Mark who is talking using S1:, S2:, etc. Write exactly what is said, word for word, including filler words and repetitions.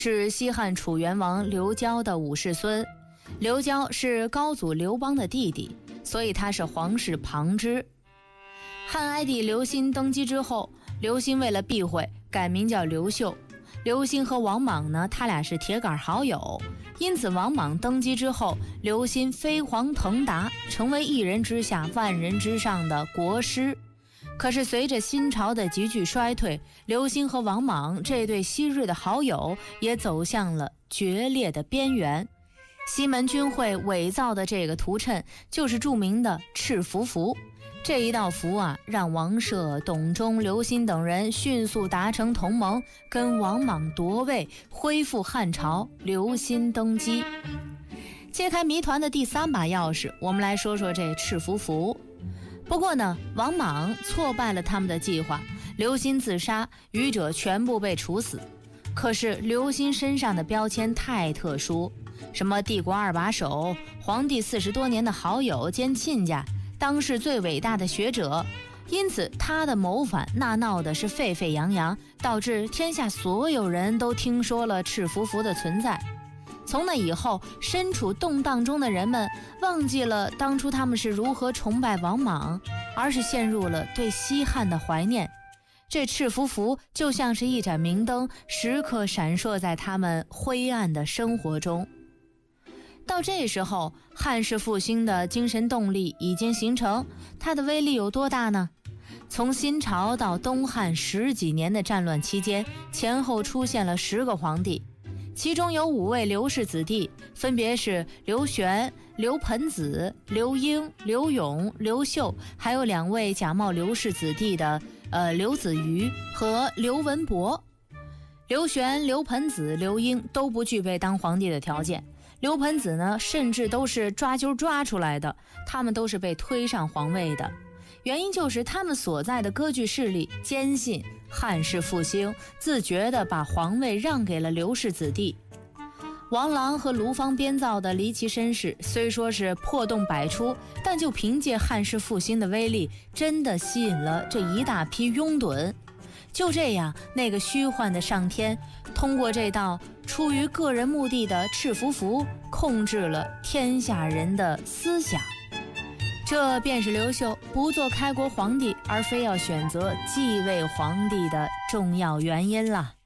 S1: 是西汉楚元王刘交的五世孙。刘交是高祖刘邦的弟弟，所以他是皇室旁支。汉哀帝刘歆登基之后，刘歆为了避讳改名叫刘秀。刘歆和王莽呢，他俩是铁杆好友，因此王莽登基之后，刘歆飞黄腾达，成为一人之下万人之上的国师。可是随着新朝的急剧衰退，刘歆和王莽这对昔日的好友也走向了决裂的边缘。西门君会伪造的这个图谶就是著名的赤符符。这一道符啊，让王舍、董忠、刘歆等人迅速达成同盟，跟王莽夺位，恢复汉朝，刘歆登基。揭开谜团的第三把钥匙，我们来说说这赤符符。不过呢，王莽挫败了他们的计划，刘歆自杀，余者全部被处死。可是刘歆身上的标签太特殊，什么帝国二把手、皇帝四十多年的好友兼亲家、当世最伟大的学者，因此他的谋反那闹的是沸沸扬扬，导致天下所有人都听说了赤符符的存在。从那以后，身处动荡中的人们忘记了当初他们是如何崇拜王莽，而是陷入了对西汉的怀念。这赤符符就像是一盏明灯，时刻闪烁在他们灰暗的生活中。到这时候，汉室复兴的精神动力已经形成，它的威力有多大呢？从新朝到东汉十几年的战乱期间，前后出现了十个皇帝，其中有五位刘氏子弟，分别是刘玄、刘盆子、刘英、刘永、刘秀，还有两位假冒刘氏子弟的呃刘子瑜和刘文博。刘玄、刘盆子、刘英都不具备当皇帝的条件，刘盆子呢，甚至都是抓阄抓出来的，他们都是被推上皇位的。原因就是他们所在的割据势力坚信汉室复兴，自觉地把皇位让给了刘氏子弟。王朗和卢芳编造的离奇身世虽说是破洞百出，但就凭借汉室复兴的威力，真的吸引了这一大批拥趸。就这样，那个虚幻的上天通过这道出于个人目的的赤符符，控制了天下人的思想。这便是刘秀不做开国皇帝，而非要选择继位皇帝的重要原因了。